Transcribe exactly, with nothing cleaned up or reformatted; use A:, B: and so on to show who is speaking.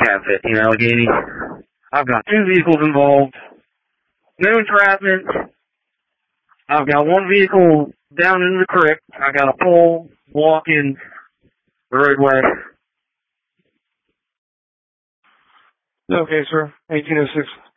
A: handicap it, you know, again, I've got two vehicles involved, no entrapment, I've got one vehicle down in the creek, I got a pole blocking the roadway.
B: Okay, sir. eighteen oh six.